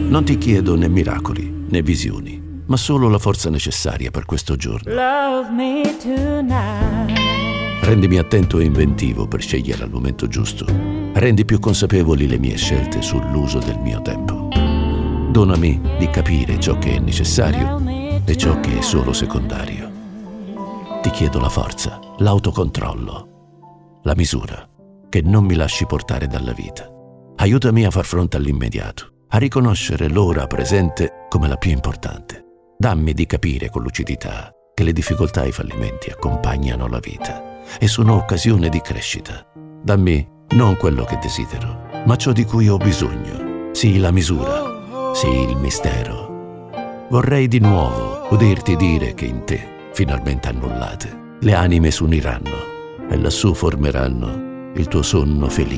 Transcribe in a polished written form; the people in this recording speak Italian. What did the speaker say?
Non ti chiedo né miracoli né visioni, ma solo la forza necessaria per questo giorno. Love me tonight. Rendimi attento e inventivo per scegliere al momento giusto. Rendi più consapevoli le mie scelte sull'uso del mio tempo. Donami di capire ciò che è necessario e ciò che è solo secondario. Ti chiedo la forza, l'autocontrollo, la misura, che non mi lasci portare dalla vita. Aiutami a far fronte all'immediato, a riconoscere l'ora presente come la più importante. Dammi di capire con lucidità che le difficoltà e i fallimenti accompagnano la vita e sono occasione di crescita. Dammi non quello che desidero, ma ciò di cui ho bisogno. Sì, la misura, sì, il mistero. Vorrei di nuovo udirti dire che in te, finalmente annullate, le anime s'uniranno e lassù formeranno il tuo sonno felice.